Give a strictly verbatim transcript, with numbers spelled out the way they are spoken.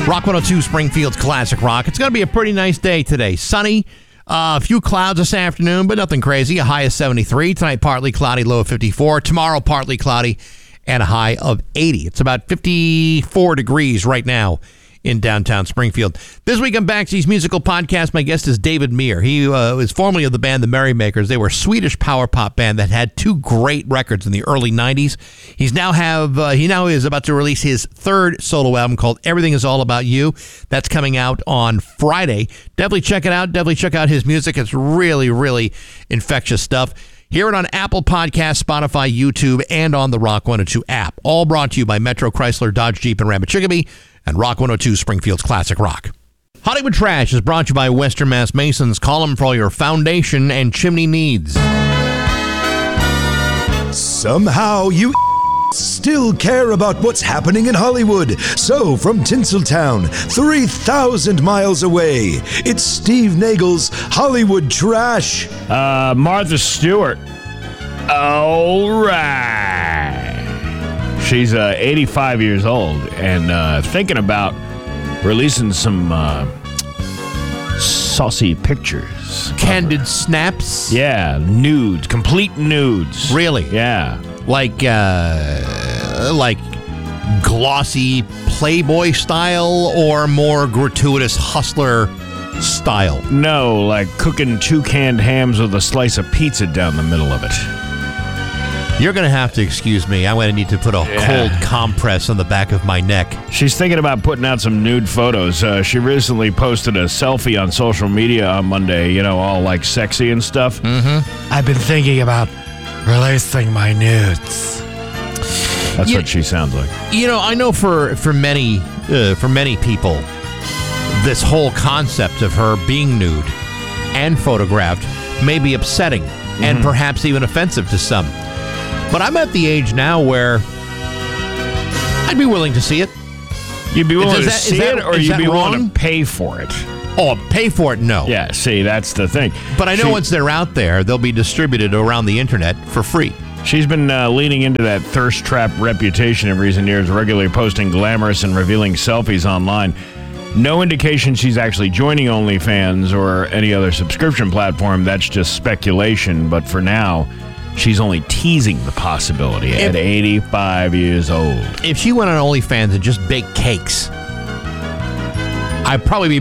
Rock one oh two, Springfield's Classic Rock. It's going to be a pretty nice day today. Sunny, uh, a few clouds this afternoon, but nothing crazy. A high of seventy-three. Tonight, partly cloudy, low of fifty-four. Tomorrow, partly cloudy, and a high of eighty. It's about fifty-four degrees right now in downtown Springfield. This week on Baxi's Musical Podcast, my guest is David Meir. He uh, is formerly of the band The Merrymakers. They were a Swedish power pop band that had two great records in the early nineties. He's now have uh, he now is about to release his third solo album called Everything Is All About You. That's coming out on Friday. Definitely check it out. Definitely check out his music. It's really, really infectious stuff. Hear it on Apple Podcasts, Spotify, YouTube, and on the Rock one oh two app. All brought to you by Metro Chrysler, Dodge, Jeep, and Ram Chicopee, and Rock one oh two, Springfield's Classic Rock. Hollywood Trash is brought to you by Western Mass Masons. Call them for all your foundation and chimney needs. Somehow you still care about what's happening in Hollywood. So, from Tinseltown, three thousand miles away, it's Steve Nagel's Hollywood Trash. Uh, Martha Stewart. All right. She's uh, eighty-five years old and uh, thinking about releasing some uh, saucy pictures. Candid snaps? Yeah, nudes, complete nudes. Really? Yeah. Like, uh, like glossy Playboy style or more gratuitous hustler style? No, like cooking two canned hams with a slice of pizza down the middle of it. You're going to have to excuse me. I'm going to need to put a Yeah. cold compress on the back of my neck. She's thinking about putting out some nude photos. Uh, she recently posted a selfie on social media on Monday, you know, all like sexy and stuff. Mm-hmm. I've been thinking about releasing my nudes. That's You- what she sounds like. You know, I know for for many uh, for many people, this whole concept of her being nude and photographed may be upsetting mm-hmm. and perhaps even offensive to some. But I'm at the age now where I'd be willing to see it. You'd be willing Is to that- is see that- it, or is you'd that be willing wrong? to pay for it? Oh, pay for it? No. Yeah, see, that's the thing. But I know She- once they're out there, they'll be distributed around the internet for free. She's been uh, leaning into that thirst trap reputation in recent years, regularly posting glamorous and revealing selfies online. No indication she's actually joining OnlyFans or any other subscription platform. That's just speculation. But for now, she's only teasing the possibility If- at eighty-five years old. If she went on OnlyFans and just baked cakes, I'd probably be